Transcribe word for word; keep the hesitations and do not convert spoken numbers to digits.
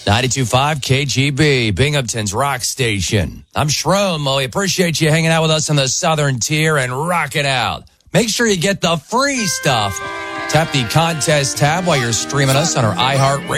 ninety-two point five K G B, Binghamton's rock station. I'm Shroom. We appreciate you hanging out with us in the Southern Tier and rocking out. Make sure you get the free stuff. Tap the contest tab while you're streaming us on our iHeart